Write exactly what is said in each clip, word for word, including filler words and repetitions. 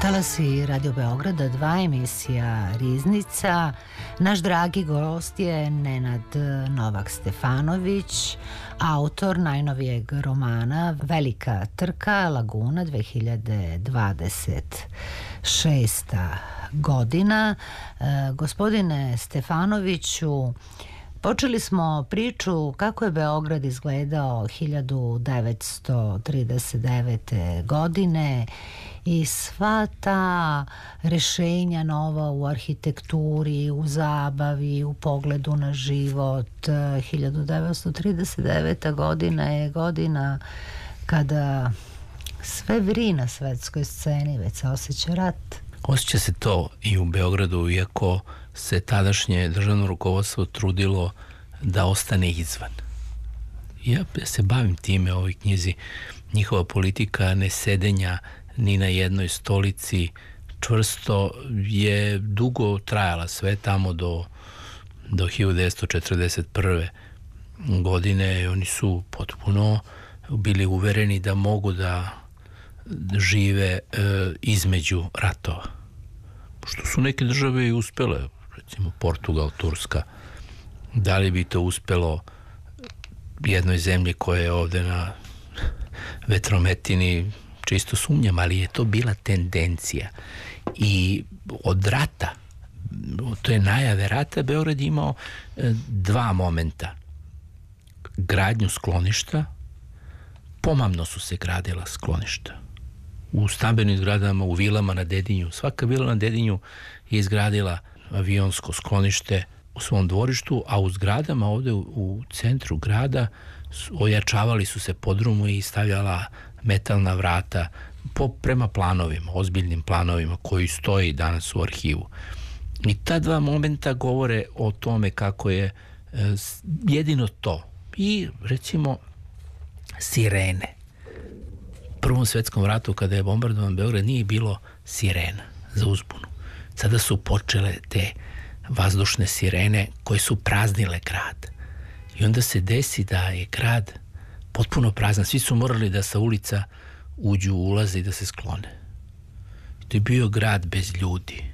Talasi Radio Beograda, dva emisija Riznica. Naš dragi gost je Nenad Novak Stefanović, autor najnovijeg romana Velika trka, Laguna, dve hiljade dvadeset šesta godina. E, gospodine Stefanoviću, počeli smo priču kako je Beograd izgledao hiljadu devetsto trideset devete godine i sva ta rešenja nova u arhitekturi, u zabavi, u pogledu na život. hiljadu devetsto trideset deveta godina je godina kada sve vri na svetskoj sceni, već se osjeća rat. Osjeća se to i u Beogradu, iako se tadašnje državno rukovodstvo trudilo da ostane izvan. Ja se bavim time u ovoj knjizi. Njihova politika nesedenja ni na jednoj stolici čvrsto je dugo trajala, sve tamo do, do hiljadu devetsto četrdeset prve godine. Oni su potpuno bili uvereni da mogu da žive e, između ratova. Što su neke države i uspele, recimo Portugal, Turska. Da li bi to uspelo jednoj zemlji koja je ovde na vetrometini, čisto sumnjam, ali je to bila tendencija. I od rata, to je najave rata, Beograd je imao dva momenta. Gradnju skloništa, pomamno su se gradila skloništa. U stambenim zgradama, u vilama na Dedinju. Svaka vila na Dedinju je izgradila avionsko sklonište u svom dvorištu, a u zgradama ovde u, u centru grada su, ojačavali su se podrumu i stavljala metalna vrata po, prema planovima, ozbiljnim planovima koji stoji danas u arhivu. I ta dva momenta govore o tome kako je e, jedino to. I recimo sirene. U Prvom svetskom ratu kada je bombardovan Beograd nije bilo sirena za uzbunu. Sada su počele te vazdušne sirene koje su praznile grad. I onda se desi da je grad potpuno prazan. Svi su morali da sa ulica uđu, ulaze i da se sklone. I to je bio grad bez ljudi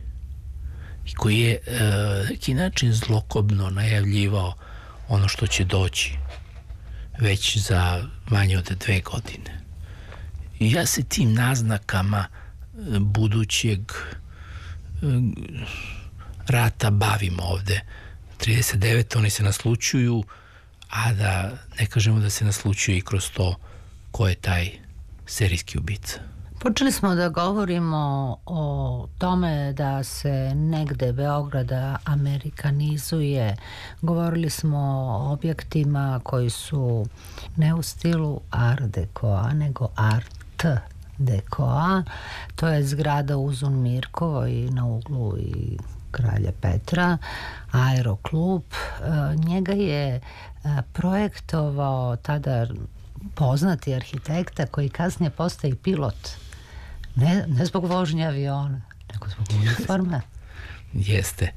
i koji je na neki način zlokobno najavljivao ono što će doći već za manje od dve godine. I ja se tim naznakama budućeg rata bavim ovde. trideset devet oni se naslučuju, a da ne kažemo da se naslučuju i kroz to ko je taj serijski ubica. Počeli smo da govorimo o tome da se negde Beograda amerikanizuje. Govorili smo o objektima koji su ne u stilu art deco, nego art deco. To je zgrada Uzun Mirkovoj na uglu i Kralja Petra, Aeroklub. Njega je projektovao tada poznati arhitekta koji kasnije postaje pilot. Ne, ne zbog vožnje aviona, nego zbog uniforme. Jeste.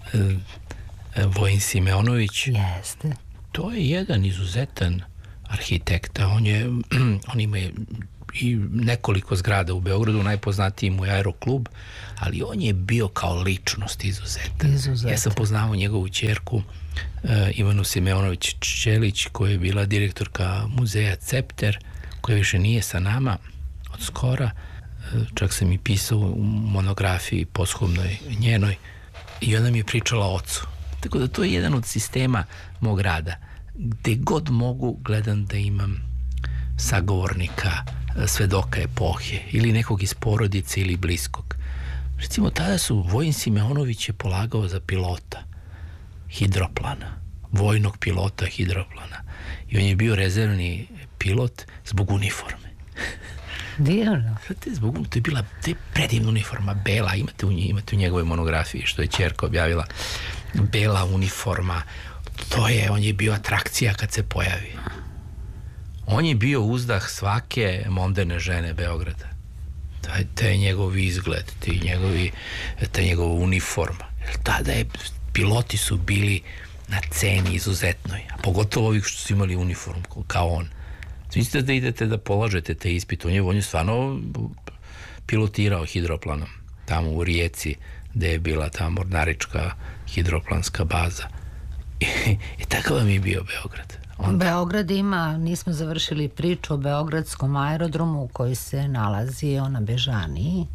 Vojin Simeonović. Jeste. To je jedan izuzetan arhitekta. On je, on ima i nekoliko zgrada u Beogradu, najpoznatiji mu je Aeroklub, ali on je bio kao ličnost izuzetan. Izuzetan. Ja sam poznavao njegovu ćerku uh, Ivanu Simeonović Čelić, koja je bila direktorka muzeja Cepter, koja više nije sa nama od skora. Uh, čak sam i pisao u monografiji posthumnoj njenoj i ona mi je pričala o ocu. Tako da to je jedan od sistema mog rada. Gde god mogu gledam da imam sagovornika, svedoka epohe ili nekog iz porodice ili bliskog. Recimo, tada su Vojin Simeonović je polagao za pilota hidroplana, vojnog pilota hidroplana. I on je bio rezervni pilot zbog uniforme. Divno. Zbog, to je bila to je predivna uniforma, bela, imate u, imate u njegovoj monografiji, što je ćerka objavila, bela uniforma. To je, on je bio atrakcija kad se pojavi. On je bio uzdah svake moderne žene Beograda. Taj, taj njegov izgled, taj njegovi, taj njegova uniforma. Jer tada je, piloti su bili na ceni izuzetnoj, a pogotovo ovih što su imali uniformu kao on. Mislite da idete da polažete te ispit, on je, on je stvarno pilotirao hidroplanom tamo u Rijeci, gde je bila ta mornarička hidroplanska baza. I, i takav vam je bio Beograd. Onda... Beograd ima, nismo završili priču o Beogradskom aerodromu koji se nalazio na Bežaniji.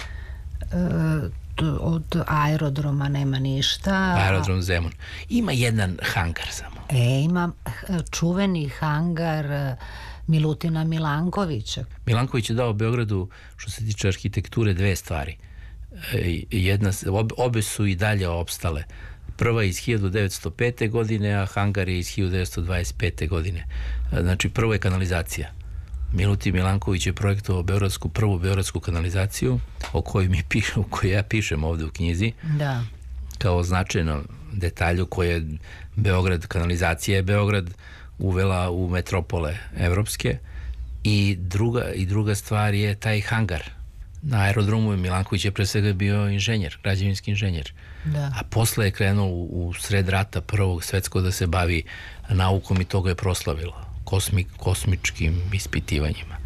E, od aerodroma nema ništa. Aerodrom Zemun. Ima jedan hangar samo. E, ima čuveni hangar Milutina Milankovića. Milanković je dao Beogradu, što se tiče arhitekture, dve stvari. Jedna, obe su i dalje opstale. Prva je iz hiljadu devetsto pete. godine, a hangar je iz hiljadu devetsto dvadeset pete. godine. Znači, prvo je kanalizacija. Milutin Milanković je projektovao beogradsku, prvu beogradsku kanalizaciju, o kojoj, mi pišem, o kojoj ja pišem ovde u knjizi, da. Kao značajno detalju koje Beograd, kanalizacija je Beograd uvela u metropole evropske. I druga, i druga stvar je taj hangar. Na aerodromu Milanković je pre svega bio inženjer, građevinski inženjer. Da. A posle je krenuo u, u sred rata prvog svetskog da se bavi naukom i toga je proslavilo kosmi, kosmičkim ispitivanjima.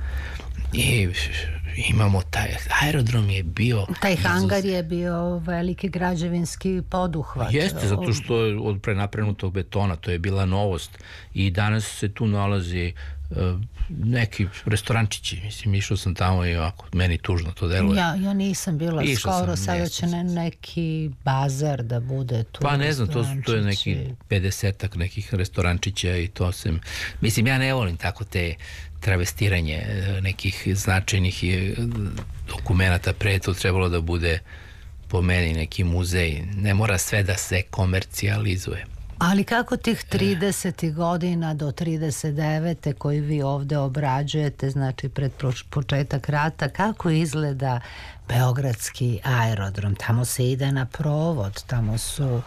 I imamo taj aerodrom je bio... Taj hangar je bio veliki građevinski poduhvat. Jeste, zato što je od prenaprenutog betona, to je bila novost. I danas se tu nalazi uh, neki restorančići. Mislim, išao sam tamo i ovako, meni tužno to deluje. Ja, ja nisam bila išao skoro, sam, sada će ne, neki bazar da bude tu. Pa ne znam, to, to je neki pedesetak nekih restorančića i to sam... Mislim, ja ne volim tako te travestiranje nekih značajnih dokumenata, pre to trebalo da bude po meni neki muzej. Ne mora sve da se komercijalizuje. Ali kako tih tridesetih godina do trideset devete koji vi ovde obrađujete, znači pred početak rata, kako izgleda Beogradski aerodrom? Tamo se ide na provod, tamo su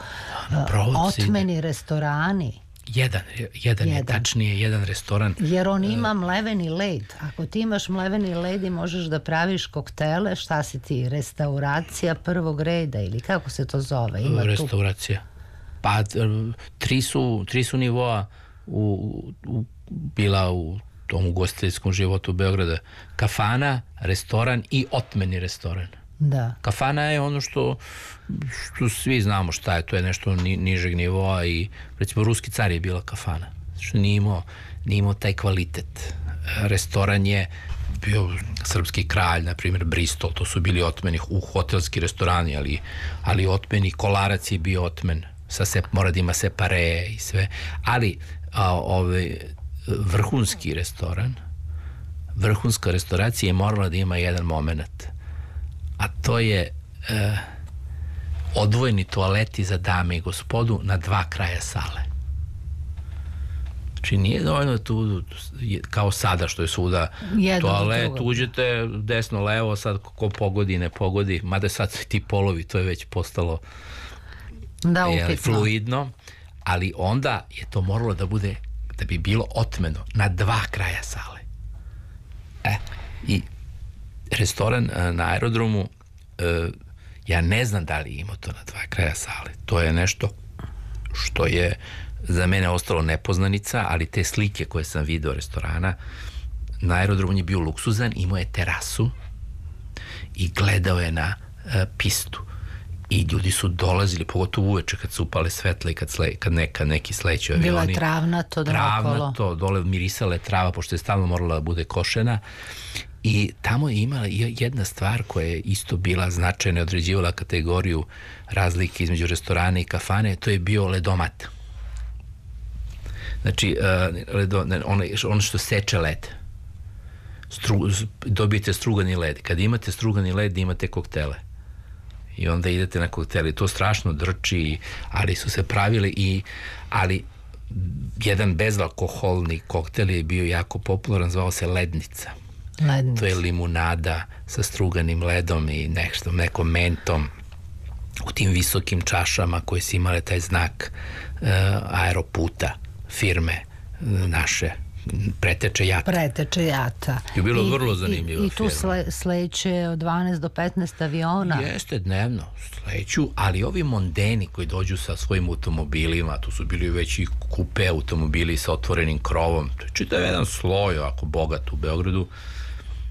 otmeni restorani. Jedan, jedan, jedan je tačnije, jedan restoran. Jer on ima mleveni led. Ako ti imaš mleveni led i možeš da praviš koktele, šta si ti? Restauracija prvog reda ili kako se to zove? Ima Restauracija. Tu... Pa tri su, tri su nivoa u, u, bila u tom ugostiteljskom životu Beograda. Kafana, restoran i otmeni restoran. Da. Kafana je ono što, što svi znamo šta je, to je nešto ni, nižeg nivoa i recimo Ruski car je bila kafana, što nije imao, nije imao taj kvalitet. Restoran je bio srpski kralj, na primjer Bristol, to su bili otmeni u hotelski restorani, ali, ali otmeni Kolarac je bio otmen, sa se, mora da ima separe i sve, ali a, ovaj, vrhunski restoran, vrhunska restauracija je morala da ima jedan moment, a to je e, odvojeni toaleti za dame i gospodu na dva kraja sale. Znači nije dovoljno tu kao sada što je svuda jedan toalet, uđete desno, levo, sad ko pogodi, ne pogodi, mada sad ti polovi, to je već postalo da, je, fluidno, ali onda je to moralo da bude, da bi bilo otmeno na dva kraja sale. E, i restoran na aerodromu, e, ja ne znam da li ima to na dva kraja sale. To je nešto što je za mene ostalo nepoznanica, ali te slike koje sam video restorana, na aerodromu je bio luksuzan, imao je terasu i gledao je na e, pistu. I ljudi su dolazili, pogotovo uveče kad su upale svetla i kad, sle, kad neka, neki sleću avioni. Bila je travnato da okolo. Travnato, dole mirisala je trava, pošto je stalno morala da bude košena. I tamo je imala jedna stvar koja je isto bila značajna i određivala kategoriju razlike između restorana i kafane, to je bio ledomat. Znači, uh, ledo, ono, ono što seče led. Stru, dobijete strugani led. Kad imate strugani led, imate koktele. I onda idete na koktele. To strašno drči, ali su se pravili i, ali jedan bezalkoholni koktel je bio jako popularan, zvao se lednica. Lednica. To je limunada sa struganim ledom i nešto, nekom mentom u tim visokim čašama koje su imale taj znak uh, aeroputa firme uh, naše preteče jata. Preteče jata. Je bilo I, vrlo zanimljivo. I, i tu sle, sleće od dvanaest do petnaest aviona. Jeste dnevno sleću, ali ovi mondeni koji dođu sa svojim automobilima, tu su bili već i kupe automobili sa otvorenim krovom, to je čitav jedan sloj ovako bogat u Beogradu,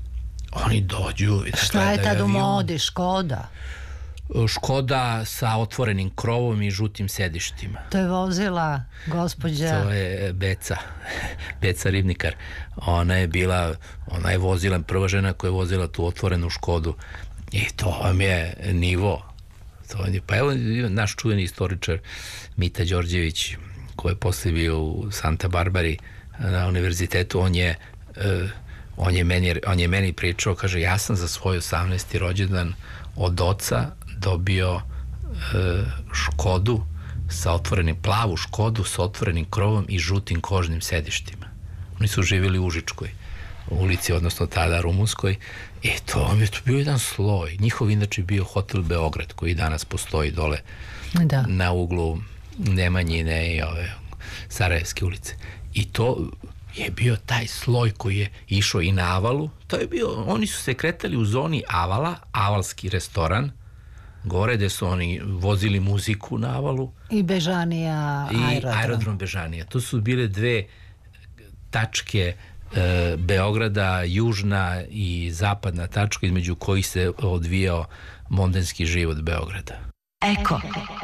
Oni dođu... Šta je tad u modi? Škoda? Škoda sa otvorenim krovom i žutim sedištima. To je vozila gospođa... To je Beca, Beca Ribnikar. Ona je bila, ona je vozila, prva žena koja je vozila tu otvorenu Škodu. I to vam je nivo. To je, pa evo naš čuveni istoričar Mita Đorđević, koji je posle bio u Santa Barbari na univerzitetu, on je, on je, meni, on je meni pričao, kaže, ja sam za svoj osamnaesti rođendan od oca dobio e, Škodu sa otvorenim, plavu Škodu sa otvorenim krovom i žutim kožnim sedištima. Oni su živjeli u Užičkoj ulici, odnosno tada Rumunskoj. I to vam je to bio jedan sloj. Njihov inače bio hotel Beograd, koji danas postoji dole da. Na uglu Nemanjine i ove Sarajevske ulice. I to je bio taj sloj koji je išao i na Avalu. To je bio, oni su se kretali u zoni Avala, avalski restoran, gore gde su oni vozili muziku na Avalu. I Bežanija aerodrom. I aerodrom Bežanija. To su bile dve tačke e, Beograda, južna i zapadna tačka između kojih se odvijao mondenski život Beograda. Eko.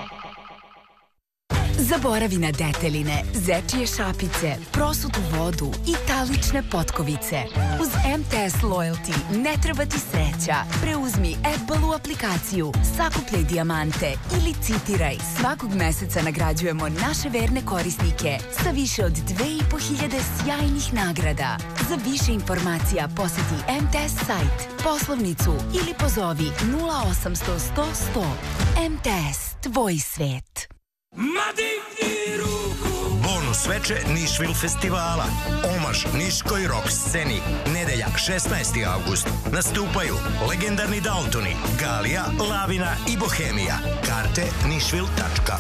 Zaboravi na deteline, zečije šapice, prosutu vodu i talične potkovice. Uz M T S Loyalty ne treba ti sreća. Preuzmi AdBaloo aplikaciju, sakupljaj dijamante ili citiraj. Svakog meseca nagrađujemo naše verne korisnike sa više od dve i po hiljade sjajnih nagrada. Za više informacija poseti M T S sajt, poslovnicu ili pozovi nula osamsto sto sto. M T S, tvoj svet. Bonus veče Nišvil festivala. Omaž Niškoj rock sceni. Nedeljak šesnaesti avgust. Nastupaju legendarni Daltoni, Galija, Lavina i Bohemija. Karte nišvil tačka